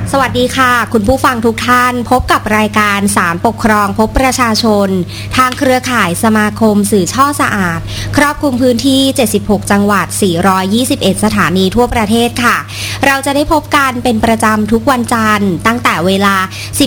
สวัสดีค่ะคุณผู้ฟังทุกท่านพบกับรายการศาลปกครองพบประชาชนทางเครือข่ายสมาคมสื่อช่อสะอาดครอบคลุมพื้นที่76จังหวัด421สถานีทั่วประเทศค่ะเราจะได้พบกันเป็นประจำทุกวันจันทร์ตั้งแต่เวลา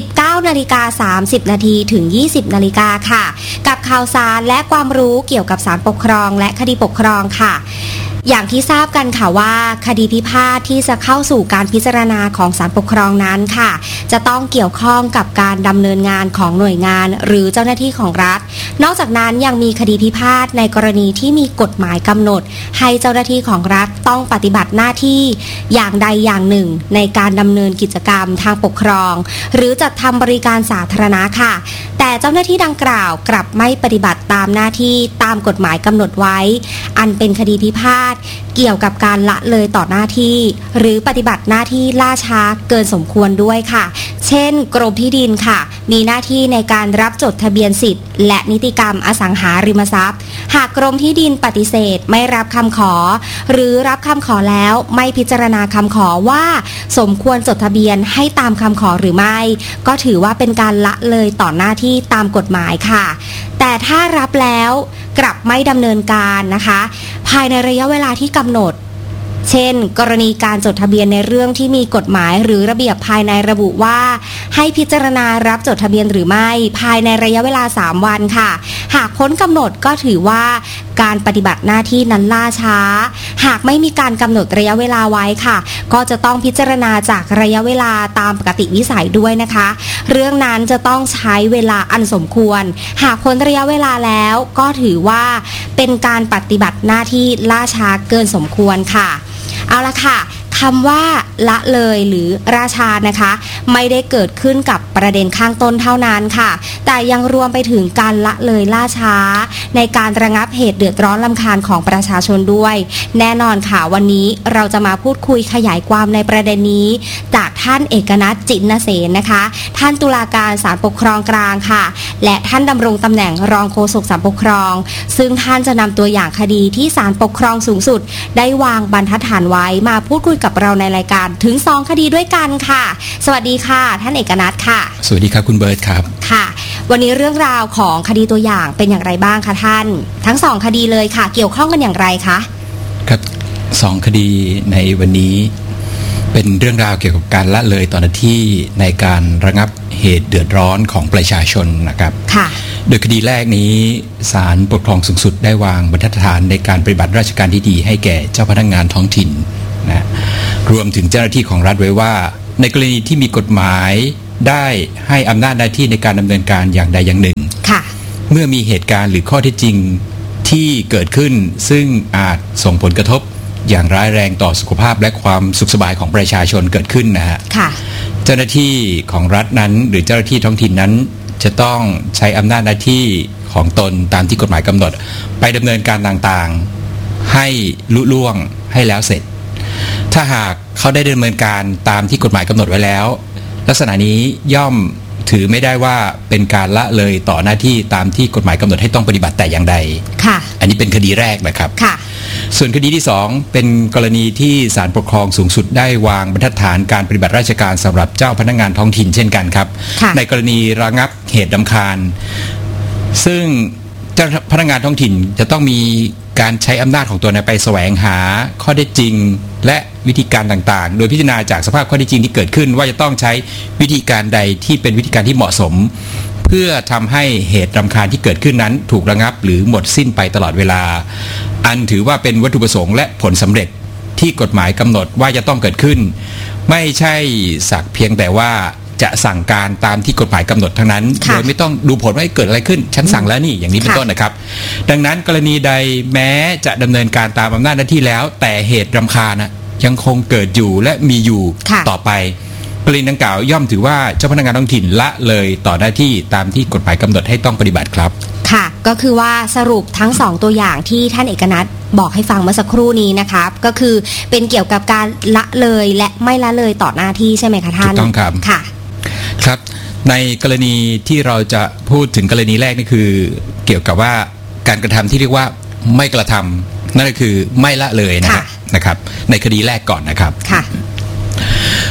19:30 นาทีถึง 20 นาฬิกาค่ะกับข่าวสารและความรู้เกี่ยวกับศาลปกครองและคดีปกครองค่ะอย่างที่ทราบกันค่ะว่าคดีพิพาทที่จะเข้าสู่การพิจารณาของศาลปกครองนั้นค่ะจะต้องเกี่ยวข้องกับการดำเนินงานของหน่วยงานหรือเจ้าหน้าที่ของรัฐนอกจากนั้นยังมีคดีพิพาทในกรณีที่มีกฎหมายกำหนดให้เจ้าหน้าที่ของรัฐต้องปฏิบัติหน้าที่อย่างใดอย่างหนึ่งในการดำเนินกิจกรรมทางปกครองหรือจัดทำบริการสาธารณะค่ะแต่เจ้าหน้าที่ดังกล่าวกลับไม่ปฏิบัติตามหน้าที่ตามกฎหมายกำหนดไว้อันเป็นคดีพิพาทเกี่ยวกับการละเลยต่อหน้าที่หรือปฏิบัติหน้าที่ล่าช้าเกินสมควรด้วยค่ะเช่นกรมที่ดินค่ะมีหน้าที่ในการรับจดทะเบียนสิทธิ์และนิติกรรมอสังหาริมทรัพย์หากกรมที่ดินปฏิเสธไม่รับคำขอหรือรับคำขอแล้วไม่พิจารณาคำขอว่าสมควรจดทะเบียนให้ตามคำขอหรือไม่ก็ถือว่าเป็นการละเลยต่อหน้าที่ตามกฎหมายค่ะแต่ถ้ารับแล้วกลับไม่ดำเนินการนะคะภายในระยะเวลาที่กำหนดเช่นกรณีการจดทะเบียนในเรื่องที่มีกฎหมายหรือระเบียบภายในระบุว่าให้พิจารณารับจดทะเบียนหรือไม่ภายในระยะเวลา3วันค่ะหากพ้นกำหนดก็ถือว่าการปฏิบัติหน้าที่นั้นล่าช้าหากไม่มีการกำหนดระยะเวลาไว้ค่ะก็จะต้องพิจารณาจากระยะเวลาตามปกติวิสัยด้วยนะคะเรื่องนั้นจะต้องใช้เวลาอันสมควรหากพ้นระยะเวลาแล้วก็ถือว่าเป็นการปฏิบัติหน้าที่ล่าช้าเกินสมควรค่ะเอาละค่ะคำว่าละเลยหรือราชานะคะไม่ได้เกิดขึ้นกับประเด็นข้างต้นเท่านั้นค่ะแต่ยังรวมไปถึงการละเลยล่าช้าในการระงับเหตุเดือดร้อนรำคาญของประชาชนด้วยแน่นอนค่ะวันนี้เราจะมาพูดคุยขยายความในประเด็นนี้จากท่านเอกนัท จินเสนนะคะท่านตุลาการศาลปกครองกลางค่ะและท่านดำรงตำแหน่งรองโฆษกศาลปกครองซึ่งท่านจะนำตัวอย่างคดีที่ศาลปกครองสูงสุดได้วางบรรทัดฐานไว้มาพูดคุยกับเราในรายการถึง2คดีด้วยกันค่ะสวัสดีค่ะท่านเอกนัทค่ะสวัสดีครับคุณเบิร์ตครับค่ะวันนี้เรื่องราวของคดีตัวอย่างเป็นอย่างไรบ้างคะท่านทั้ง2คดีเลยค่ะเกี่ยวข้องกันอย่างไรคะครับ2คดีในวันนี้เป็นเรื่องราวเกี่ยวกับการละเลยต่อหน้าที่ในการระงับเหตุเดือดร้อนของประชาชนนะครับค่ะโดยคดีแรกนี้ศาลปกครองสูงสุดได้วางบรรทัดฐานในการปฏิบัติราชการที่ดีให้แก่เจ้าพนักงานท้องถิ่นนะรวมถึงเจ้าหน้าที่ของรัฐไว้ว่าในกรณีที่มีกฎหมายได้ให้อำนาจหน้าที่ในการดำเนินการอย่างใดอย่างหนึ่งเมื่อมีเหตุการณ์หรือข้อเท็จจริงที่เกิดขึ้นซึ่งอาจส่งผลกระทบอย่างร้ายแรงต่อสุขภาพและความสุขสบายของประชาชนเกิดขึ้นนะฮะเจ้าหน้าที่ของรัฐนั้นหรือเจ้าหน้าที่ท้องถิ่นนั้นจะต้องใช้อำนาจหน้าที่ของตนตามที่กฎหมายกำหนดไปดำเนินการต่างๆให้ลุล่วงให้แล้วเสร็จถ้าหากเขาได้ดำเนินการตามที่กฎหมายกำหนดไว้แล้วลักษณะนี้ย่อมถือไม่ได้ว่าเป็นการละเลยต่อหน้าที่ตามที่กฎหมายกำหนดให้ต้องปฏิบัติแต่อย่างใดอันนี้เป็นคดีแรกนะครับส่วนคดีที่2เป็นกรณีที่ศาลปกครองสูงสุดได้วางบรรทัดฐานการปฏิบัติราชการสำหรับเจ้าพนักงานท้องถิ่นเช่นกันครับในกรณีระงับเหตุรำคาญซึ่งเจ้าพนักงานท้องถิ่นจะต้องมีการใช้อำนาจของตัวไปแสวงหาข้อเท็จจริงและวิธีการต่างๆโดยพิจารณาจากสภาพข้อเท็จจริงที่เกิดขึ้นว่าจะต้องใช้วิธีการใดที่เป็นวิธีการที่เหมาะสมเพื่อทำให้เหตุรำคาญที่เกิดขึ้นนั้นถูกระงับหรือหมดสิ้นไปตลอดเวลาอันถือว่าเป็นวัตถุประสงค์และผลสำเร็จที่กฎหมายกำหนดว่าจะต้องเกิดขึ้นไม่ใช่สักเพียงแต่ว่าจะสั่งการตามที่กฎหมายกำหนดทั้งนั้นโดยไม่ต้องดูผลว่าเกิดอะไรขึ้นฉันสั่งแล้วนี่อย่างนี้เป็นต้นนะครับดังนั้นกรณีใดแม้จะดำเนินการตามอำนาจหน้าที่แล้วแต่เหตุรำคาญยังคงเกิดอยู่และมีอยู่ต่อไปกรณีดังกล่าวย่อมถือว่าเจ้าพนักงานท้องถิ่นละเลยต่อหน้าที่ตามที่กฎหมายกำหนดให้ต้องปฏิบัติครับค่ะก็คือว่าสรุปทั้ง2ตัวอย่างที่ท่านเอกนัทบอกให้ฟังเมื่อสักครู่นี้นะครับก็คือเป็นเกี่ยวกับการละเลยและไม่ละเลยต่อหน้าที่ใช่ไหมคะท่านถูกต้องครับค่ะครับในกรณีที่เราจะพูดถึงกรณีแรกนี่คือเกี่ยวกับว่าการกระทำที่เรียกว่าไม่กระทำนั่นก็คือไม่ละเลยนะครับในคดีแรกก่อนนะครับ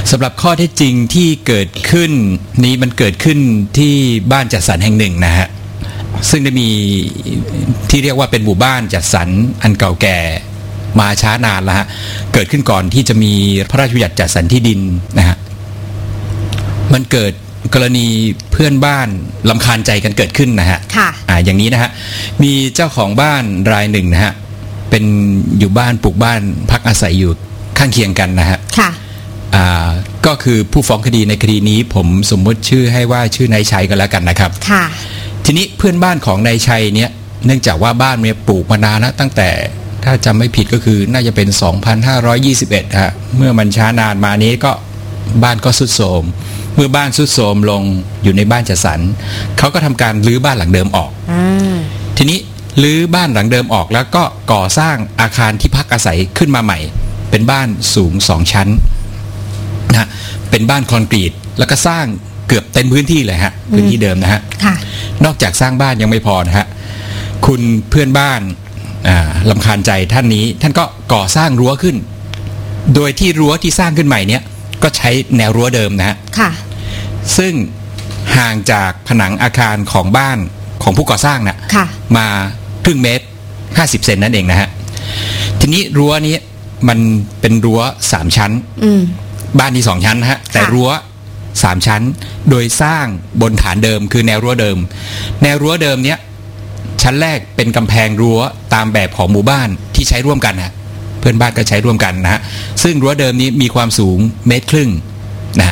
สำหรับข้อเท็จจริงที่เกิดขึ้นนี้มันเกิดขึ้นที่บ้านจัดสรรแห่งหนึ่งนะฮะซึ่งได้มีที่เรียกว่าเป็นหมู่บ้านจัดสรรอันเก่าแก่มาช้านานแล้วฮะเกิดขึ้นก่อนที่จะมีพระราชบัญญัติจัดสรรที่ดินนะฮะมันเกิดกรณีเพื่อนบ้านรำคาญใจกันเกิดขึ้นนะฮะอย่างนี้นะฮะมีเจ้าของบ้านรายหนึ่งนะฮะเป็นอยู่บ้านปลูกบ้านพักอาศัยอยู่ข้างเคียงกันนะฮะก็คือผู้ฟ้องคดีในคดีนี้ผมสมมติชื่อให้ว่าชื่อนายชัยกันแล้วกันนะครับทีนี้เพื่อนบ้านของนายชัยเนี่ยเนื่องจากว่าบ้านเนี่ยปลูกมานานแล้วตั้งแต่ถ้าจำไม่ผิดก็คือน่าจะเป็น 2521 ฮะเมื่อมันช้านานมานี้ก็บ้านก็ทรุดโทรมเมื่อบ้านทรุดโทรมลงอยู่ในบ้านจัดสรรเขาก็ทำการรื้อบ้านหลังเดิมออกทีนี้รื้อบ้านหลังเดิมออกแล้วก็ก่อสร้างอาคารที่พักอาศัยขึ้นมาใหม่เป็นบ้านสูง2ชั้นนะเป็นบ้านคอนกรีตแล้วก็สร้างเกือบเต็มพื้นที่เลยฮะพื้นที่เดิมนะฮะนอกจากสร้างบ้านยังไม่พอนะฮะคุณเพื่อนบ้านรำคาญใจท่านนี้ท่านก็ก่อสร้างรั้วขึ้นโดยที่รั้วที่สร้างขึ้นใหม่เนี้ยก็ใช้แนวรั้วเดิมนะฮะซึ่งห่างจากผนังอาคารของบ้านของผู้ก่อสร้างน่ะมาครึ่งเมตร50 เซนนั่นเองนะฮะทีนี้รั้วนี้มันเป็นรั้ว3ชั้นบ้านที่2ชั้นนะฮะแต่รั้ว3ชั้นโดยสร้างบนฐานเดิมคือแนวรั้วเดิมแนวรั้วเดิมเนี้ยชั้นแรกเป็นกำแพงรั้วตามแบบของหมู่บ้านที่ใช้ร่วมกันนะเพื่อนบ้านก็ใช้ร่วมกันนะฮะซึ่งรั้วเดิมนี้มีความสูง1.5 เมตรนะ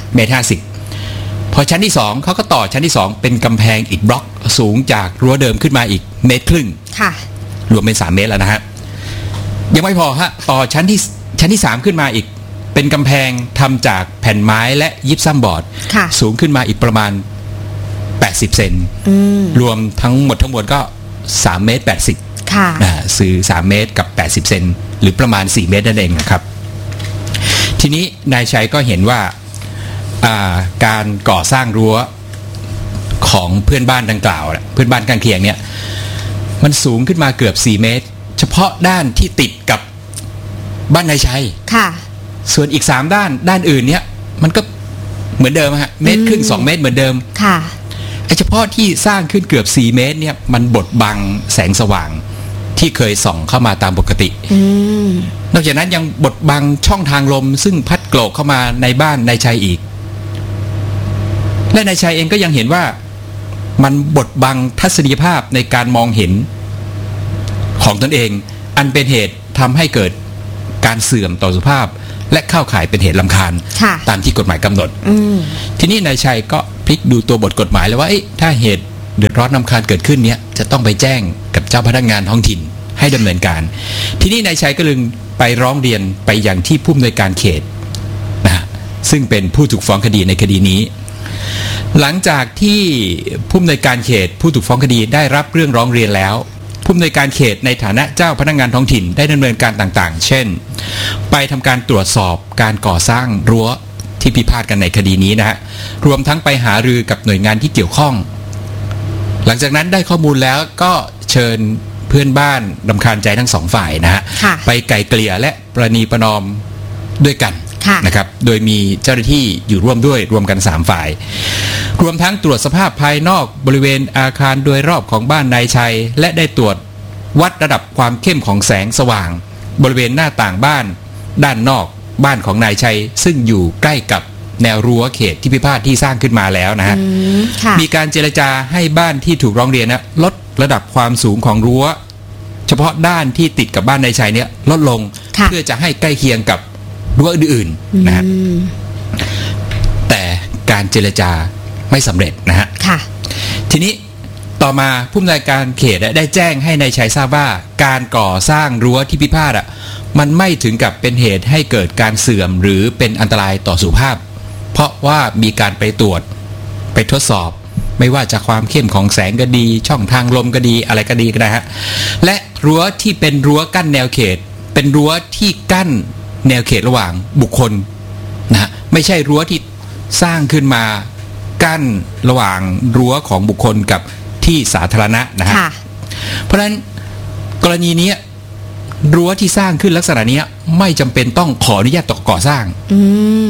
1.50 พอชั้นที่2เขาก็ต่อชั้นที่2เป็นกำแพงอีกบล็อกสูงจากรั้วเดิมขึ้นมาอีก1.5 เมตรรวมเป็น3 เมตรแล้วนะฮะยังไม่พอฮะต่อชั้นที่3ขึ้นมาอีกเป็นกำแพงทำจากแผ่นไม้และยิปซัมบอร์ดสูงขึ้นมาอีกประมาณ80 เซนรวมทั้งหมดก็3.80 เมตรสื่อ3 เมตรกับ80 เซนหรือประมาณ4 เมตรนั่นเองนะครับทีนี้นายชัยก็เห็นว่าการก่อสร้างรั้วของเพื่อนบ้านดังกล่าวเพื่อนบ้านข้างเคียงเนี่ยมันสูงขึ้นมาเกือบ4 เมตรเฉพาะด้านที่ติดกับบ้านนายชัยส่วนอีก3 ด้านอื่นเนี่ยมันก็เหมือนเดิมฮะ1.5 เมตร2 เมตรเหมือนเดิมไอ้เฉพาะที่สร้างขึ้นเกือบ4 เมตรเนี่ยมันบดบังแสงสว่างที่เคยส่องเข้ามาตามปกตินอกจากนั้นยังบดบังช่องทางลมซึ่งพัดโกรกเข้ามาในบ้านนายชัยอีกและนายชัยเองก็ยังเห็นว่ามันบดบังทัศนียภาพในการมองเห็นของตนเองอันเป็นเหตุทำให้เกิดการเสื่อมต่อสุขภาพและเข้าข่ายเป็นเหตุรำคาญตามที่กฎหมายกำหนดทีนี้นายชัยก็พลิกดูตัวบทกฎหมายแล้วว่าถ้าเหตุเดือดร้อนรำคาญเกิดขึ้นเนี้ยจะต้องไปแจ้งกับเจ้าพนักงานท้องถิ่นให้ดำเนินการทีนี้นายชัยก็เลยไปร้องเรียนไปอย่างที่ผู้อำนวยการเขตนะซึ่งเป็นผู้ถูกฟ้องคดีในคดีนี้หลังจากที่ผู้อำนวยการเขตผู้ถูกฟ้องคดีได้รับเรื่องร้องเรียนแล้วผู้อำนวยการเขตในฐานะเจ้าพนักงานท้องถิ่นได้ดำเนินการต่างๆเช่นไปทำการตรวจสอบการก่อสร้างรั้วที่พิพาทกันในคดีนี้นะฮะรวมทั้งไปหารือกับหน่วยงานที่เกี่ยวข้องหลังจากนั้นได้ข้อมูลแล้วก็เชิญเพื่อนบ้านรำคาญใจทั้ง2 ฝ่ายนะฮะไปไกล่เกลี่ยและประนีประนอมด้วยกันนะครับโดยมีเจ้าหน้าที่อยู่ร่วมด้วยรวมกัน3 ฝ่ายรวมทั้งตรวจสภาพภายนอกบริเวณอาคารโดยรอบของบ้านนายชัยและได้ตรวจวัดระดับความเข้มของแสงสว่างบริเวณหน้าต่างบ้านด้านนอกบ้านของนายชัยซึ่งอยู่ใกล้กับแนวรั้วเขตที่พิพาทที่สร้างขึ้นมาแล้วนะฮะมีการเจรจาให้บ้านที่ถูกร้องเรียนนะลดระดับความสูงของรั้วเฉพาะด้านที่ติดกับบ้านนายชัยเนี่ยลดลงเพื่อจะให้ใกล้เคียงกับรั้วอื่นๆนะฮะแต่การเจรจาไม่สำเร็จนะฮะทีนี้ต่อมาผู้อำนวยการเขตได้แจ้งให้นายชัยทราบว่าการก่อสร้างรั้วที่พิพาทมันไม่ถึงกับเป็นเหตุให้เกิดการเสื่อมหรือเป็นอันตรายต่อสุขภาพเพราะว่ามีการไปตรวจไปทดสอบไม่ว่าจะความเข้มของแสงก็ดีช่องทางลมก็ดีอะไรก็ดีก็ได้ฮะและรั้วที่เป็นรั้วกั้นแนวเขตเป็นรั้วที่กั้นแนวเขตระหว่างบุคคลนะฮะไม่ใช่รั้วที่สร้างขึ้นมากั้นระหว่างรั้วของบุคคลกับที่สาธารณะนะฮะเพราะฉะนั้นกรณีนี้รั้วที่สร้างขึ้นลักษณะนี้ไม่จำเป็นต้องขออนุญาตก่อสร้าง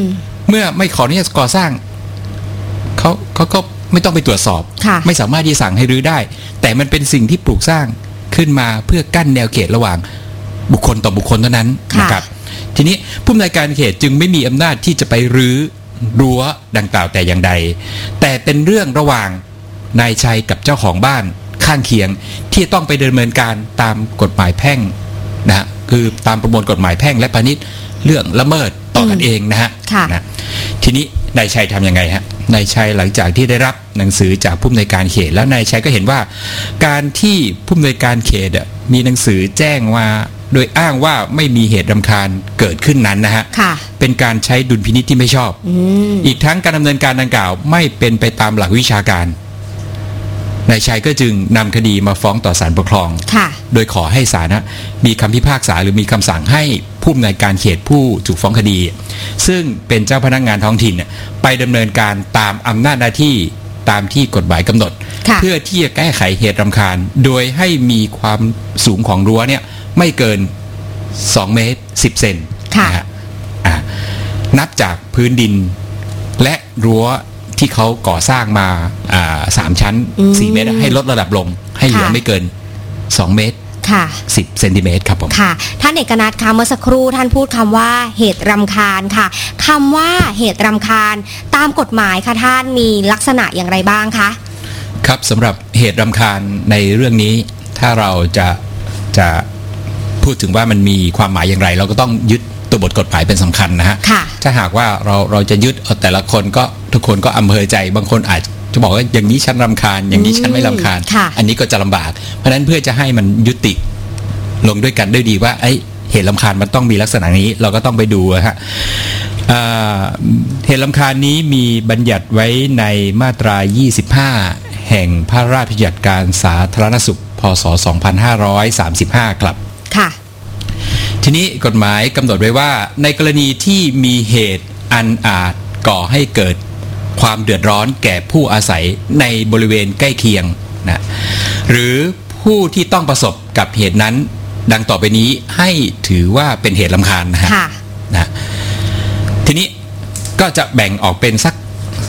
เมื่อไม่ขออนุญาตก่อสร้างเขาก็ไม่ต้องไปตรวจสอบไม่สามารถที่จะสั่งให้รื้อได้แต่มันเป็นสิ่งที่ปลูกสร้างขึ้นมาเพื่อกั้นแนวเขตระหว่างบุคคลต่อบุคคลเท่านั้นนะครับทีนี้ผู้อำนวยการเขตจึงไม่มีอำนาจที่จะไปรื้อรั้วดังกล่าวแต่อย่างใดแต่เป็นเรื่องระหว่างนายชัยกับเจ้าของบ้านข้างเคียงที่ต้องไปดำเนินการตามกฎหมายแพ่งนะคือตามประมวลกฎหมายแพ่งและพาณิชย์เรื่องละเมิดต่อกันเองนะฮะทีนี้นายชัยทำยังไงฮะนายชัยหลังจากที่ได้รับหนังสือจากผู้อำนวยการเขตแล้วนายชัยก็เห็นว่าการที่ผู้อำนวยการเขตมีหนังสือแจ้งว่าโดยอ้างว่าไม่มีเหตุรำคาญเกิดขึ้นนั้นนะฮะเป็นการใช้ดุลพินิจที่ไม่ชอบอีกทั้งการดำเนินการดังกล่าวไม่เป็นไปตามหลักวิชาการนายชัยก็จึงนำคดีมาฟ้องต่อศาลปกครองโดยขอให้ศาลมีคำพิพากษาหรือมีคำสั่งให้ผู้อำนวยการเขตผู้ถูกฟ้องคดีซึ่งเป็นเจ้าพนักงานท้องถิ่นไปดำเนินการตามอำนาจหน้าที่ตามที่กฎหมายกำหนดเพื่อที่จะแก้ไขเหตุรำคาญโดยให้มีความสูงของรั้วเนี่ยไม่เกิน2 เมตร 10 เซนนะฮะนับจากพื้นดินและรั้วที่เขาก่อสร้างมา3 ชั้น 4 เมตรให้ลดระดับลงให้เหลือไม่เกิน2 เมตร 10 เซนติเมตรครับผมค่ะท่านเอกนัทคะเมื่อสักครู่ท่านพูดคำว่าเหตุรำคาญค่ะคำว่าเหตุรำคาญตามกฎหมายค่ะท่านมีลักษณะอย่างไรบ้างคะครับสำหรับเหตุรำคาญในเรื่องนี้ถ้าเราจะพูดถึงว่ามันมีความหมายอย่างไรเราก็ต้องยึดตัวบทกฎหมายเป็นสำคัญนะฮะถ้าหากว่าเราจะยึดแต่ละคนก็ทุกคนก็อำเภอใจบางคนอาจจะบอกว่าอย่างนี้ฉันรำคาญอย่างนี้ฉันไม่รำคาญอันนี้ก็จะลำบากเพราะฉะนั้นเพื่อจะให้มันยุติลงด้วยกันด้วยดีว่าเหตุรำคาญมันต้องมีลักษณะนี้เราก็ต้องไปดูฮะเหตุรำคาญนี้มีบัญญัติไว้ในมาตรา25แห่งพระราชบัญญัติการสาธารณสุขพ.ศ. 2535ครับค่ะทีนี้กฎหมายกำหนดไว้ว่าในกรณีที่มีเหตุอันอาจก่อให้เกิดความเดือดร้อนแก่ผู้อาศัยในบริเวณใกล้เคียงนะหรือผู้ที่ต้องประสบกับเหตุนั้นดังต่อไปนี้ให้ถือว่าเป็นเหตุรำคาญนะฮะทีนี้ก็จะแบ่งออกเป็นสัก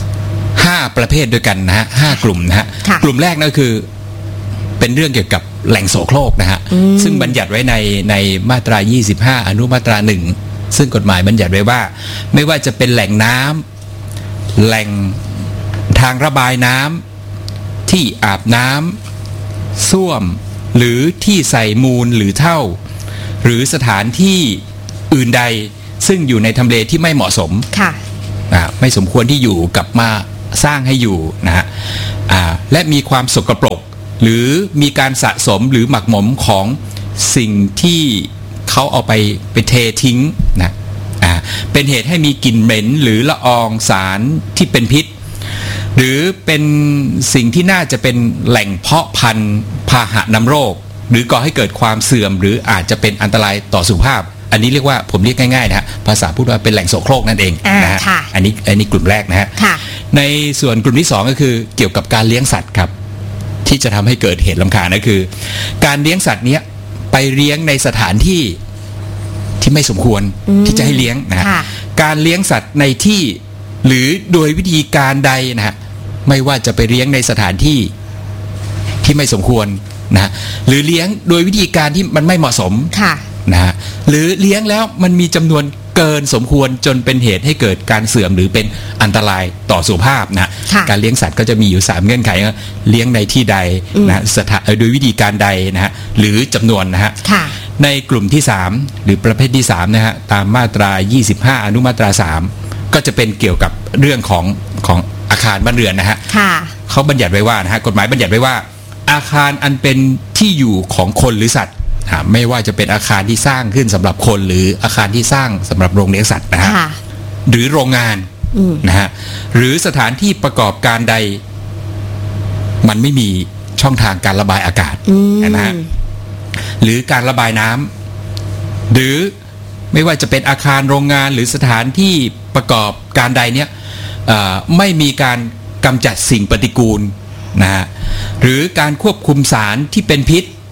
5 ประเภทด้วยกันนะฮะ5 กลุ่มนะฮะกลุ่มแรกนั่นคือเป็นเรื่องเกี่ยวกับแหล่งโสโครกนะฮะซึ่งบัญญัติไว้ในมาตรา25อนุมาตรา1ซึ่งกฎหมายบัญญัติไว้ว่าไม่ว่าจะเป็นแหล่งน้ำแหล่งทางระบายน้ำที่อาบน้ำส้วมหรือที่ใส่มูลหรือเท่าหรือสถานที่อื่นใดซึ่งอยู่ในทำเลที่ไม่เหมาะสมไม่สมควรที่อยู่กับมาสร้างให้อยู่นะฮะและมีความสกปรกหรือมีการสะสมหรือหมักหมมของสิ่งที่เขาเอาไปเททิ้งนะเป็นเหตุให้มีกลิ่นเหม็นหรือละอองสารที่เป็นพิษหรือเป็นสิ่งที่น่าจะเป็นแหล่งเพาะพันธุ์พาหะนำโรคหรือก่อให้เกิดความเสื่อมหรืออาจจะเป็นอันตรายต่อสุขภาพอันนี้เรียกว่าผมเรียกง่ายๆนะฮะภาษาพูดว่าเป็นแหล่งโสโครกนั่นเองนะฮะอันนี้กลุ่มแรกนะฮะในส่วนกลุ่มที่2ก็คือเกี่ยวกับการเลี้ยงสัตว์ครับที่จะทำให้เกิดเหตุรำคาญก็คือการเลี้ยงสัตว์เนี้ยไปเลี้ยงในสถานที่ไม่สมควรที่จะให้เลี้ยงนะฮะการเลี้ยงสัตว์ในที่หรือโดยวิธีการใดนะฮะไม่ว่าจะไปเลี้ยงในสถานที่ที่ไม่สมควรนะฮะหรือเลี้ยงโดยวิธีการที่มันไม่เหมาะสมนะฮะหรือเลี้ยงแล้วมันมีจำนวนเกินสมควรจนเป็นเหตุให้เกิดการเสื่อมหรือเป็นอันตรายต่อสุขภาพนะการเลี้ยงสัตว์ก็จะมีอยู่3เงื่อนไขเลี้ยงในที่ใดนะโดยวิธีการใดนะฮะหรือจำนวนนะฮะในกลุ่มที่3หรือประเภทที่3นะฮะตามมาตรา25อนุมาตรา3ก็จะเป็นเกี่ยวกับเรื่องของอาคารบ้านเรือนนะฮะเขาบัญญัติไว้ว่านะฮะกฎหมายบัญญัติไว้ว่าอาคารอันเป็นที่อยู่ของคนหรือสัตว์ไม่ว่าจะเป็นอาคารที่สร้างขึ้นสำหรับคนหรืออาคารที่สร้างสำหรับโรงเลี้ยงสัตว์นะฮะหรือโรงงานนะฮะหรือสถานที่ประกอบการใดมันไม่มีช่องทางการระบายอากาศนะฮะหรือการระบายน้ำหรือไม่ว่าจะเป็นอาคารโรงงานหรือสถานที่ประกอบการใดเนี่ยไม่มีการกำจัดสิ่งปฏิกูลนะฮะหรือการควบคุมสารที่เป็นพิษ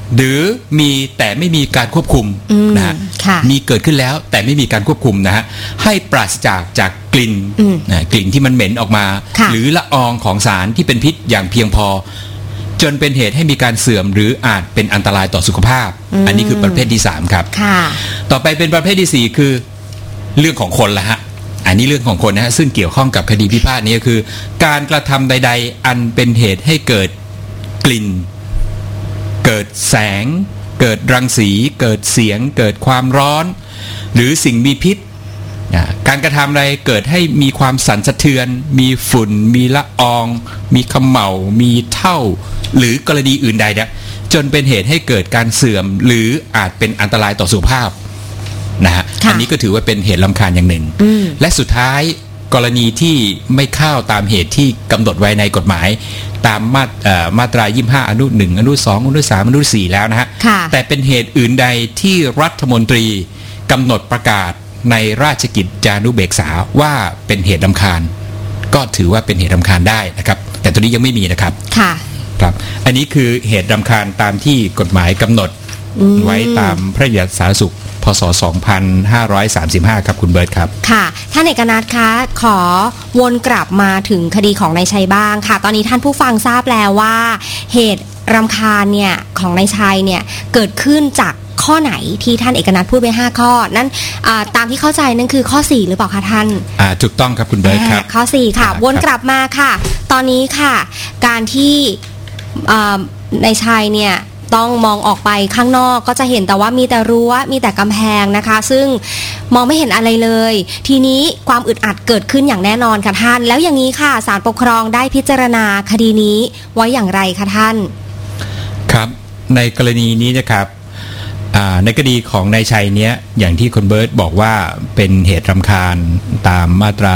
หรือมีแต่ไม่มีการควบคุมนะฮะมีเกิดขึ้นแล้วแต่ไม่มีการควบคุมนะฮะให้ปราศจากกลิ่นกลิ่นที่มันเหม็นออกมาหรือละอองของสารที่เป็นพิษอย่างเพียงพอจนเป็นเหตุให้มีการเสื่อมหรืออาจเป็นอันตรายต่อสุขภาพอันนี้คือประเภทที่3ครับต่อไปเป็นประเภทที่4คือเรื่องของคนละฮะอันนี้เรื่องของคนนะฮะซึ่งเกี่ยวข้องกับคดีพิพาทนี้ก็คือการกระทำใดๆอันเป็นเหตุให้เกิดกลิ่นเกิดแสงเกิดรังสีเกิดเสียงเกิดความร้อนหรือสิ่งมีพิษการกระทำใดเกิดให้มีความสั่นสะเทือนมีฝุ่นมีละอองมีเขม่ามีเท่าหรือกรณีอื่นใดเนี่ยจนเป็นเหตุให้เกิดการเสื่อมหรืออาจเป็นอันตรายต่อสุขภาพนะฮะอันนี้ก็ถือว่าเป็นเหตุรำคาญอย่างหนึ่งและสุดท้ายกรณีที่ไม่เข้าตามเหตุที่กำหนดไว้ในกฎหมายตามมาตรา25อนุ1อนุ2อนุ3อนุ4แล้วนะฮะแต่เป็นเหตุอื่นใดที่รัฐมนตรีกำหนดประกาศในราชกิจจานุเบกษาว่าเป็นเหตุรำคาญก็ถือว่าเป็นเหตุรำคาญได้นะครับแต่ตัวนี้ยังไม่มีนะครับครับอันนี้คือเหตุรำคาญตามที่กฎหมายกำหนดไว้ตามพระราชบัญญัติสาธารณสุขพ.ศ. 2535ครับคุณเบิร์ตครับค่ะท่านเอกนัทคะขอวนกลับมาถึงคดีของนายชัยบ้างค่ะตอนนี้ท่านผู้ฟังทราบแล้วว่าเหตุรำคาญเนี่ยของนายชัยเนี่ยเกิดขึ้นจากข้อไหนที่ท่านเอกนัทพูดไป5ข้อนั้นตามที่เข้าใจนั่นคือข้อ4หรือเปล่าคะท่านถูกต้องครับคุณเบิร์ตครับข้อ4ค่ะวนกลับมาค่ะตอนนี้ค่ะการที่นายชัยเนี่ยต้องมองออกไปข้างนอกก็จะเห็นแต่ว่ามีแต่รั้วมีแต่กำแพงนะคะซึ่งมองไม่เห็นอะไรเลยทีนี้ความอึดอัดเกิดขึ้นอย่างแน่นอนค่ะท่านแล้วอย่างนี้ค่ะศาลปกครองได้พิจารณาคดีนี้ไว้อย่างไรคะท่านครับในกรณีนี้นะครับในคดีของนายชัยเนี้ยอย่างที่คุณเบิร์ตบอกว่าเป็นเหตุรำคาญตามมาตรา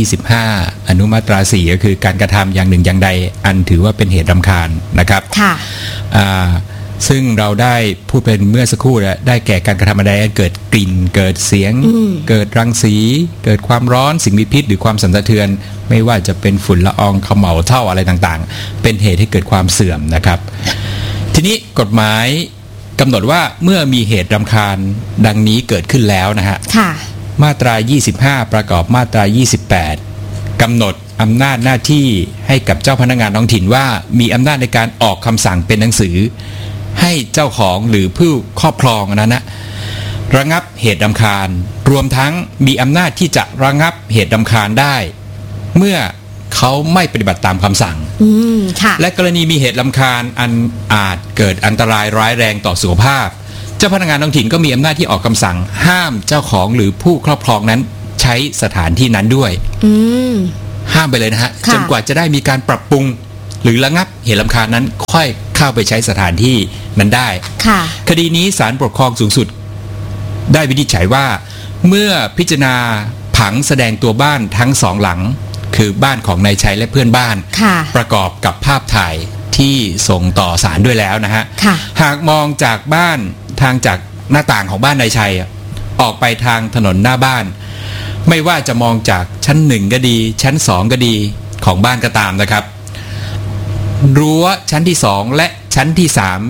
25อนุมาตรา4ก็คือการกระทำอย่างหนึ่งอย่างใดอันถือว่าเป็นเหตุรำคาญนะครับค่ะซึ่งเราได้พูดเป็นเมื่อสักครู่แล้วได้แก่การกระทำใดเกิดกลิ่นเกิดเสียงเกิดรังสีเกิดความร้อนสิ่งมีพิษหรือความสั่นสะเทือนไม่ว่าจะเป็นฝุ่นละอองเขม่าเท่าอะไรต่างๆเป็นเหตุให้เกิดความเสื่อมนะครับทีนี้กฎหมายกำหนดว่าเมื่อมีเหตุรำคาญดังนี้เกิดขึ้นแล้วนะฮะมาตรา25ประกอบมาตรา28กำหนดอำนาจหน้าที่ให้กับเจ้าพนักงานท้องถิ่นว่ามีอำนาจในการออกคำสั่งเป็นหนังสือให้เจ้าของหรือผู้ครอบครองนั้นนะระงับเหตุรำคาญรวมทั้งมีอำนาจที่จะระงับเหตุรำคาญได้เมื่อเขาไม่ปฏิบัติตามคำสั่งและกรณีมีเหตุรำคาญอันอาจเกิดอันตรายร้ายแรงต่อสุขภาพเจ้าพนักงานท้องถิ่นก็มีอำนาจที่ออกคำสั่งห้ามเจ้าของหรือผู้ครอบครองนั้นใช้สถานที่นั้นด้วยห้ามไปเลยนะฮะจนกว่าจะได้มีการปรับปรุงหรือระงับเหตุรำคาญนั้นค่อยเข้าไปใช้สถานที่นั้นได้คดีนี้ศาลปกครองสูงสุดได้วินิจฉัยว่าเมื่อพิจารณาผังแสดงตัวบ้านทั้ง2หลังคือบ้านของนายชัยและเพื่อนบ้านประกอบกับภาพถ่ายที่ส่งต่อศาลด้วยแล้วนะฮะหากมองจากบ้านทางจากหน้าต่างของบ้านนายชัยออกไปทางถนนหน้าบ้านไม่ว่าจะมองจากชั้น1ก็ดีชั้น2ก็ดีของบ้านก็ตามนะครับรั้วชั้นที่2และชั้นที่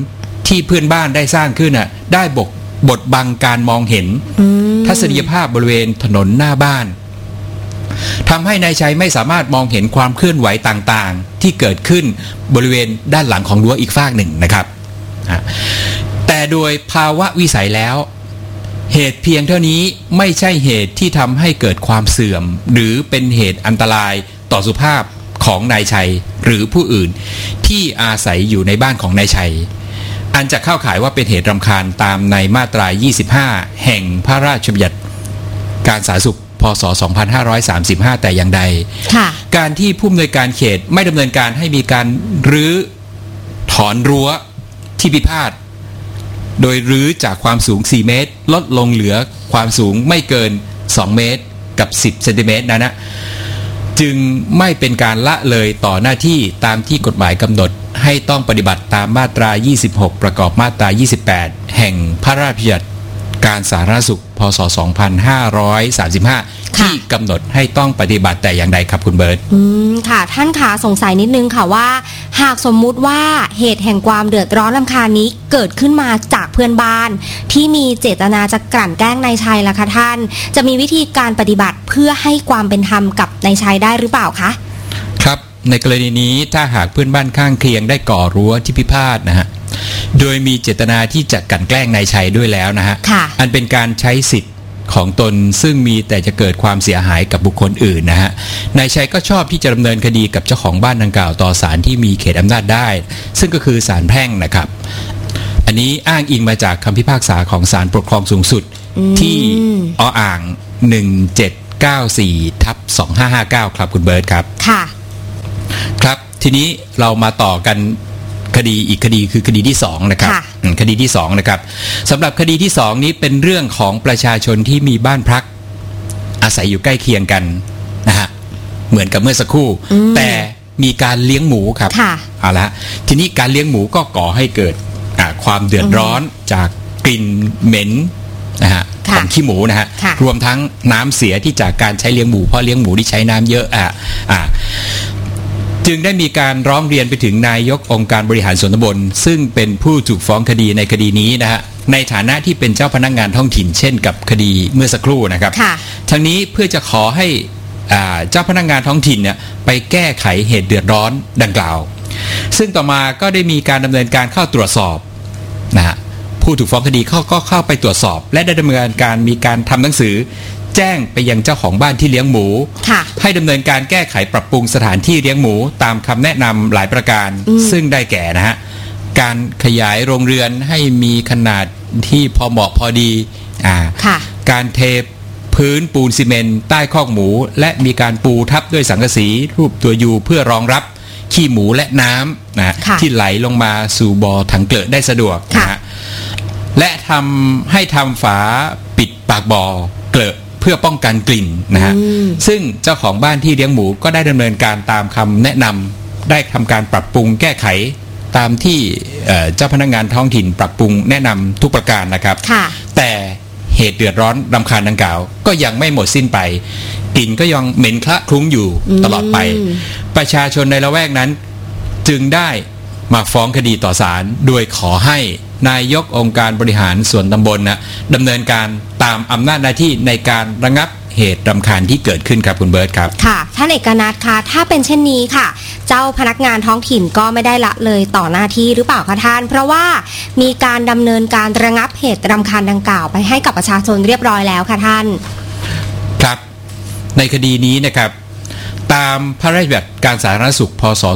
3ที่เพื่อนบ้านได้สร้างขึ้นได้บดบังการมองเห็นทัศนียภาพบริเวณถนนหน้าบ้านทำให้นายชัยไม่สามารถมองเห็นความเคลื่อนไหวต่างๆที่เกิดขึ้นบริเวณด้านหลังของรั้วอีกฝั่งหนึ่งนะครับแต่โดยภาวะวิสัยแล้วเหตุเพียงเท่านี้ไม่ใช่เหตุที่ทำให้เกิดความเสื่อมหรือเป็นเหตุอันตรายต่อสุขภาพของนายชัยหรือผู้อื่นที่อาศัยอยู่ในบ้านของนายชัยอันจะเข้าข่ายว่าเป็นเหตุรำคาญตามในมาตรา25แห่งพระราชบัญญัติการสาธารณสุขพ.ศ. 2535แต่อย่างใดการที่ผู้อำนวยการเขตไม่ดำเนินการให้มีการรื้อถอนรั้วที่พิพาทโดยรื้อจากความสูง4เมตรลดลงเหลือความสูงไม่เกิน2เมตรกับ10เซนติเมตรนะจึงไม่เป็นการละเลยต่อหน้าที่ตามที่กฎหมายกำหนดให้ต้องปฏิบัติตามมาตรา26ประกอบมาตรา28แห่งพระราชบัญญัติการสาธารณสุขพ.ศ. พศ 2535 ที่กำหนดให้ต้องปฏิบัติแต่อย่างใดครับคุณเบิร์ตค่ะท่านขาสงสัยนิดนึงค่ะว่าหากสมมุติว่าเหตุแห่งความเดือดร้อนรำคาญนี้เกิดขึ้นมาจากเพื่อนบ้านที่มีเจตนาจะกลั่นแกล้งนายชัยล่ะคะท่านจะมีวิธีการปฏิบัติเพื่อให้ความเป็นธรรมกับนายชัยได้หรือเปล่าคะครับในกรณีนี้ถ้าหากเพื่อนบ้านข้างเคียงได้ก่อรั้วที่พิพาทนะฮะโดยมีเจตนาที่จะกลั่นแกล้งนายชัยด้วยแล้วนะฮะอันเป็นการใช้สิทธิ์ของตนซึ่งมีแต่จะเกิดความเสียหายกับบุคคลอื่นนะฮะนายชัยก็ชอบที่จะดำเนินคดีกับเจ้าของบ้านดังกล่าวต่อศาลที่มีเขตอำนาจได้ซึ่งก็คือศาลแพ่งนะครับอันนี้อ้างอิงมาจากคำพิพากษาของศาลปกครองสูงสุดที่อ่าง1794/2559ครับคุณเบิร์ตครับค่ะครับทีนี้เรามาต่อกันคดีอีกคดีคือคดีที่2นะครับคดีที่2นะครับสำหรับคดีที่2นี้เป็นเรื่องของประชาชนที่มีบ้านพักอาศัยอยู่ใกล้เคียงกันนะฮะเหมือนกับเมื่อสักครู่แต่มีการเลี้ยงหมูครับเอาละทีนี้การเลี้ยงหมูก็ก่อให้เกิดความเดือดร้อนจากกลิ่นเหม็นนะฮะของขี้หมูนะฮะรวมทั้งน้ำเสียที่จากการใช้เลี้ยงหมูเพราะเลี้ยงหมูที่ใช้น้ำเยอะจึงได้มีการร้องเรียนไปถึงนายกองค์การบริหารส่วนตำบลซึ่งเป็นผู้ถูกฟ้องคดีในคดีนี้นะฮะในฐานะที่เป็นเจ้าพนักงานท้องถิ่นเช่นกับคดีเมื่อสักครู่นะครับทั้งนี้เพื่อจะขอให้เจ้าพนักงานท้องถิ่นเนี่ยไปแก้ไขเหตุเดือดร้อนดังกล่าวซึ่งต่อมาก็ได้มีการดำเนินการเข้าตรวจสอบนะฮะผู้ถูกฟ้องคดีก็เข้าไปตรวจสอบและได้ดำเนินการมีการทำหนังสือแจ้งไปยังเจ้าของบ้านที่เลี้ยงหมูให้ดำเนินการแก้ไขปรับปรุงสถานที่เลี้ยงหมูตามคำแนะนำหลายประการซึ่งได้แก่นะฮะการขยายโรงเรือนให้มีขนาดที่พอเหมาะพอดีการเทพื้นปูนซีเมนต์ใต้คอกหมูและมีการปูทับด้วยสังกะสีรูปตัวยูเพื่อรองรับขี้หมูและน้ำนะที่ไหลลงมาสู่บ่อถังเกลอะได้สะดวกนะฮะและให้ทำฝาปิดปากบ่อเกลอะเพื่อป้องกันกลิ่นนะฮะซึ่งเจ้าของบ้านที่เลี้ยงหมูก็ได้ดำเนินการตามคำแนะนำได้ทำการปรับปรุงแก้ไขตามที่เจ้าพนักงานท้องถิ่นปรับปรุงแนะนำทุกประการนะครับแต่เหตุเดือดร้อนรำคาญดังกล่าวก็ยังไม่หมดสิ้นไปกลิ่นก็ยังเหม็นคละคลุ้งอยู่ตลอดไปประชาชนในละแวกนั้นจึงได้มาฟ้องคดีต่อศาลโดยขอให้นายกองค์การบริหารส่วนตำบลนะดำเนินการตามอำนาจหน้าที่ในการระงับเหตุรำคาญที่เกิดขึ้นครับคุณเบิร์ตครับค่ะท่านเอกนัทคะถ้าเป็นเช่นนี้ค่ะเจ้าพนักงานท้องถิ่นก็ไม่ได้ละเลยต่อหน้าที่หรือเปล่าคะท่านเพราะว่ามีการดำเนินการระงับเหตุรำคาญดังกล่าวไปให้กับประชาชนเรียบร้อยแล้วค่ะท่านครับในคดีนี้นะครับตามพระราชบัญญัติการสาธารณสุขพ.ศ.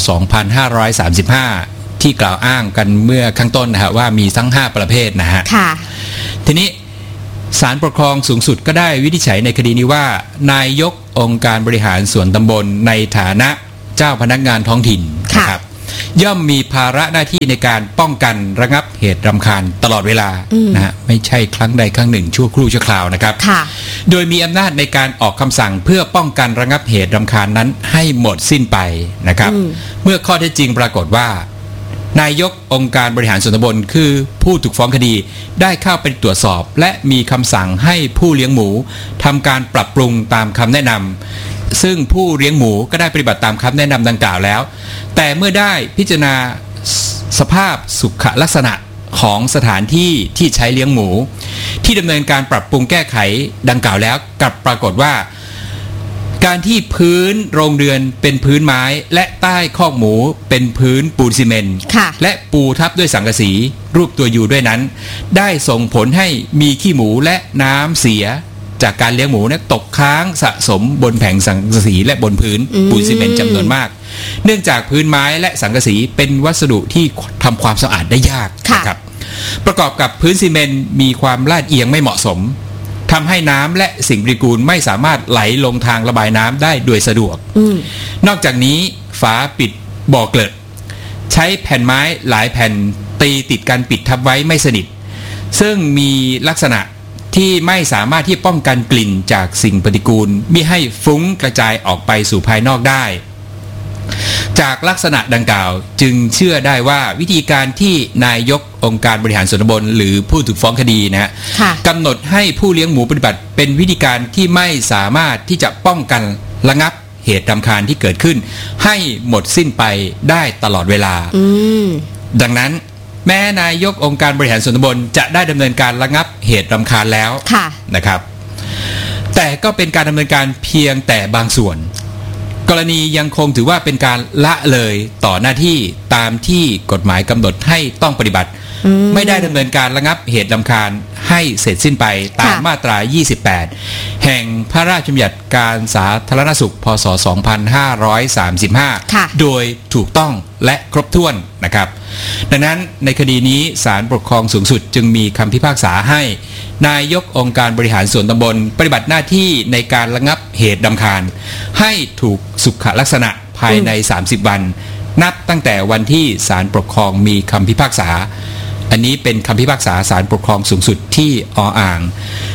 2535ที่กล่าวอ้างกันเมื่อข้างต้นนะฮะว่ามีทั้ง5ประเภทนะฮะทีนี้ศาลปกครองสูงสุดก็ได้วินิจฉัยในคดีนี้ว่านายกองค์การบริหารส่วนตำบลในฐานะเจ้าพนักงานท้องถิ่นนะครับย่อมมีภาระหน้าที่ในการป้องกันระงับเหตุรำคาญตลอดเวลานะฮะไม่ใช่ครั้งใดครั้งหนึ่งชั่วครู่ชั่วคราวนะครับโดยมีอำนาจในการออกคำสั่งเพื่อป้องกันระงับเหตุรำคาญนั้นให้หมดสิ้นไปนะครับเมื่อข้อเท็จจริงปรากฏว่านายกองค์การบริหารส่วนตำบลคือผู้ถูกฟ้องคดีได้เข้าไปตรวจสอบและมีคำสั่งให้ผู้เลี้ยงหมูทำการปรับปรุงตามคำแนะนำซึ่งผู้เลี้ยงหมูก็ได้ปฏิบัติตามคำแนะนำดังกล่าวแล้วแต่เมื่อได้พิจารณาสภาพสุขลักษณะของสถานที่ที่ใช้เลี้ยงหมูที่ดำเนินการปรับปรุงแก้ไขดังกล่าวแล้วกลับปรากฏว่าการที่พื้นโรงเรือนเป็นพื้นไม้และใต้คอกหมูเป็นพื้นปูนซีเมนต์และปูทับด้วยสังกะสีรูปตัวยูด้วยนั้นได้ส่งผลให้มีขี้หมูและน้ำเสียจากการเลี้ยงหมูเนี่ยตกค้างสะสมบนแผงสังกะสีและบนพื้นปูนซีเมนต์จำนวนมากเนื่องจากพื้นไม้และสังกะสีเป็นวัสดุที่ทำความสะอาดได้ยากนะครับประกอบกับพื้นซีเมนต์มีความลาดเอียงไม่เหมาะสมทำให้น้ำและสิ่งปฏิกูลไม่สามารถไหลลงทางระบายน้ำได้โดยสะดวกนอกจากนี้ฝาปิดบ่อเกลอะใช้แผ่นไม้หลายแผ่นตีติดกันปิดทับไว้ไม่สนิทซึ่งมีลักษณะที่ไม่สามารถที่ป้องกันกลิ่นจากสิ่งปฏิกูลมิให้ฟุ้งกระจายออกไปสู่ภายนอกได้จากลักษณะดังกล่าวจึงเชื่อได้ว่าวิธีการที่นายกองค์การบริหารส่วนตำบลหรือผู้ถูกฟ้องคดีนะฮะกำหนดให้ผู้เลี้ยงหมูปฏิบัติเป็นวิธีการที่ไม่สามารถที่จะป้องกันระงับเหตุรำคาญที่เกิดขึ้นให้หมดสิ้นไปได้ตลอดเวลาดังนั้นแม้นายกองค์การบริหารส่วนตำบลจะได้ดำเนินการระงับเหตุรำคาญแล้วนะครับแต่ก็เป็นการดำเนินการเพียงแต่บางส่วนกรณียังคงถือว่าเป็นการละเลยต่อหน้าที่ตามที่กฎหมายกำหนดให้ต้องปฏิบัติไม่ได้ดำเนินการระงับเหตุรำคาญให้เสร็จสิ้นไปตามมาตรา 28 แห่งพระราชบัญญัติการสาธารณสุขพ.ศ. 2535 โดยถูกต้องและครบถ้วนนะครับดังนั้นในคดีนี้ศาลปกครองสูงสุดจึงมีคำพิพากษาให้นายกองค์การบริหารส่วนตำบลปฏิบัติหน้าที่ในการระงับเหตุรำคาญให้ถูกสุขลักษณะภายใน30 วันนับตั้งแต่วันที่ศาลปกครองมีคำพิพากษาอันนี้เป็นคำพิพากษาศาลปกครองสูงสุดที่อ่าง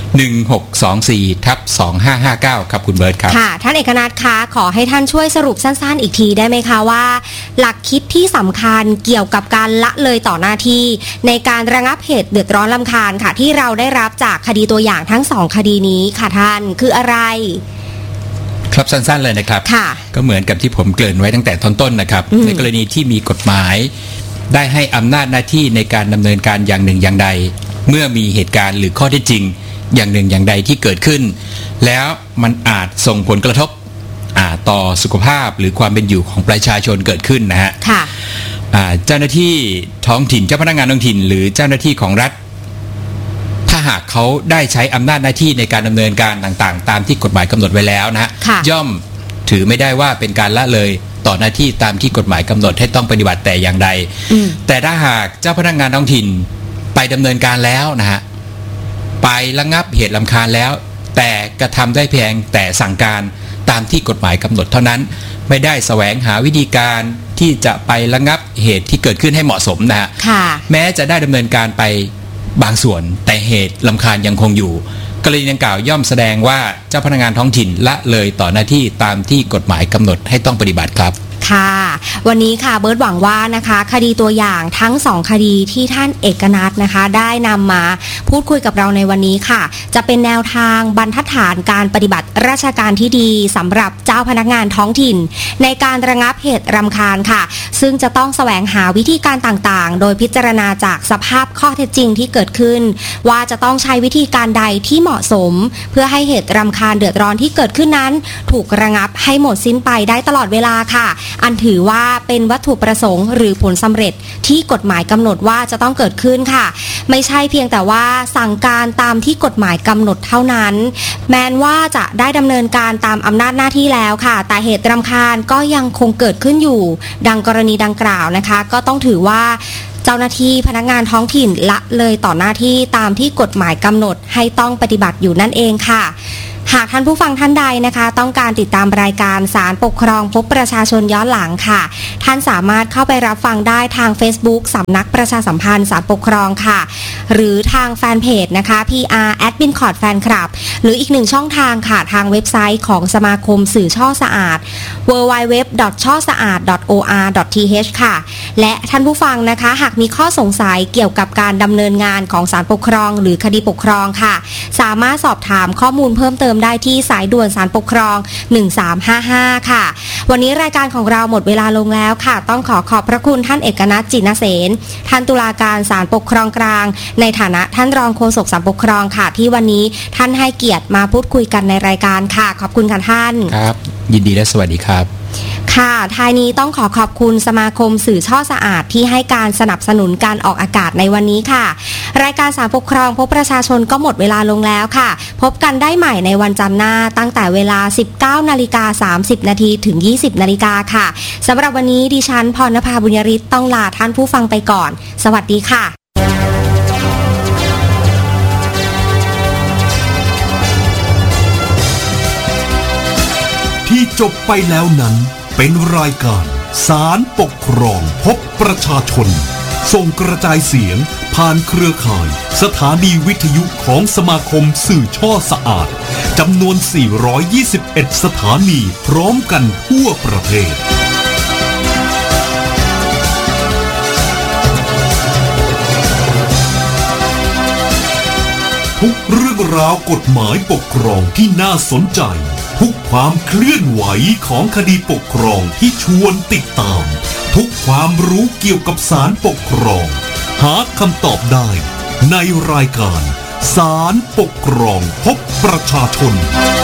1624/2559ครับคุณเบิร์ตครับค่ะท่านเอกนัทคะขอให้ท่านช่วยสรุปสั้นๆอีกทีได้ไหมคะว่าหลักคิดที่สำคัญเกี่ยวกับการละเลยต่อหน้าที่ในการระงับเหตุเดือดร้อนรำคาญค่ะที่เราได้รับจากคดีตัวอย่างทั้ง2คดีนี้ค่ะท่านคืออะไรครับสั้นๆเลยนะครับก็เหมือนกับที่ผมเกริ่นไว้ตั้งแต่ต้นๆนะครับในกรณีที่มีกฎหมายได้ให้อำนาจหน้าที่ในการดำเนินการอย่างหนึ่งอย่างใดเมื่อมีเหตุการณ์หรือข้อเท็จจริงอย่างหนึ่งอย่างใดที่เกิดขึ้นแล้วมันอาจส่งผลกระทบต่อสุขภาพหรือความเป็นอยู่ของประชาชนเกิดขึ้นนะฮะเจ้าหน้าที่ท้องถิ่นเจ้าพนักงานท้องถิ่นหรือเจ้าหน้าที่ของรัฐถ้าหากเขาได้ใช้อำนาจหน้าที่ในการดำเนินการต่างๆตามที่กฎหมายกำหนดไว้แล้วนะย่อมถือไม่ได้ว่าเป็นการละเลยต่อหน้าที่ตามที่กฎหมายกำหนดให้ต้องปฏิบัติแต่อย่างใดแต่ถ้าหากเจ้าพนักงานท้องถิ่นไปดำเนินการแล้วนะฮะไประงับเหตุรำคาญแล้วแต่กระทำได้เพียงแต่สั่งการตามที่กฎหมายกำหนดเท่านั้นไม่ได้แสวงหาวิธีการที่จะไประงับเหตุที่เกิดขึ้นให้เหมาะสมนะฮะแม้จะได้ดำเนินการไปบางส่วนแต่เหตุรำคาญยังคงอยู่กรณีดังกล่าวย่อมแสดงว่าเจ้าพนักงานท้องถิ่นละเลยต่อหน้าที่ตามที่กฎหมายกำหนดให้ต้องปฏิบัติครับค่ะวันนี้ค่ะเบิร์ตหวังว่านะคะคดีตัวอย่างทั้ง2คดีที่ท่านเอกนัทนะคะได้นำมาพูดคุยกับเราในวันนี้ค่ะจะเป็นแนวทางบรรทัดฐานการปฏิบัติราชการที่ดีสำหรับเจ้าพนักงานท้องถิ่นในการระงับเหตุรำคาญค่ะซึ่งจะต้องแสวงหาวิธีการต่างๆโดยพิจารณาจากสภาพข้อเท็จจริงที่เกิดขึ้นว่าจะต้องใช้วิธีการใดที่เหมาะสมเพื่อให้เหตุรำคาญเดือดร้อนที่เกิดขึ้นนั้นถูกระงับให้หมดสิ้นไปได้ตลอดเวลาค่ะอันถือว่าเป็นวัตถุประสงค์หรือผลสำเร็จที่กฎหมายกำหนดว่าจะต้องเกิดขึ้นค่ะไม่ใช่เพียงแต่ว่าสั่งการตามที่กฎหมายกำหนดเท่านั้นแม้ว่าจะได้ดำเนินการตามอำนาจหน้าที่แล้วค่ะแต่เหตุรำคาญก็ยังคงเกิดขึ้นอยู่ดังกรณีดังกล่าวนะคะก็ต้องถือว่าเจ้าหน้าที่พนักงานท้องถิ่นละเลยต่อหน้าที่ตามที่กฎหมายกำหนดให้ต้องปฏิบัติอยู่นั่นเองค่ะหากท่านผู้ฟังท่านใดนะคะต้องการติดตามรายการศาลปกครองพบประชาชนย้อนหลังค่ะท่านสามารถเข้าไปรับฟังได้ทาง Facebook สำนักประชาสัมพันธ์ศาลปกครองค่ะหรือทางแฟนเพจนะคะ PR Admin Court Fan Club หรืออีกหนึ่งช่องทางค่ะทางเว็บไซต์ของสมาคมสื่อช่อสะอาด www.chosaad.or.th ค่ะและท่านผู้ฟังนะคะหากมีข้อสงสัยเกี่ยวกับการดำเนินงานของศาลปกครองหรือคดีปกครองค่ะสามารถสอบถามข้อมูลเพิ่มเติมได้ที่สายด่วนศาลปกครอง1355ค่ะวันนี้รายการของเราหมดเวลาลงแล้วค่ะต้องขอบพระคุณท่านเอกนัท จินเสนท่านตุลาการศาลปกครองกลางในฐานะท่านรองโฆษกศาลปกครองค่ะที่วันนี้ท่านให้เกียรติมาพูดคุยกันในรายการค่ะขอบคุณค่ะท่านครับยินดีและสวัสดีครับค่ะท้ายนี้ต้องขอบคุณสมาคมสื่อช่อสะอาดที่ให้การสนับสนุนการออกอากาศในวันนี้ค่ะรายการศาลปกครองพบประชาชนก็หมดเวลาลงแล้วค่ะพบกันได้ใหม่ในวันจันทร์หน้าตั้งแต่เวลา 19:30 น.ถึง 20:00 น.ค่ะสำหรับวันนี้ดิฉันพรณภาบุญยริศต้องลาท่านผู้ฟังไปก่อนสวัสดีค่ะที่จบไปแล้วนั้นเป็นรายการศาลปกครองพบประชาชนส่งกระจายเสียงผ่านเครือข่ายสถานีวิทยุของสมาคมสื่อช่อสะอาดจำนวน421สถานีพร้อมกันทั่วประเทศทุกเรื่องราวกฎหมายปกครองที่น่าสนใจทุกความเคลื่อนไหวของคดีปกครองที่ชวนติดตามทุกความรู้เกี่ยวกับศาลปกครองหาคำตอบได้ในรายการศาลปกครองพบประชาชน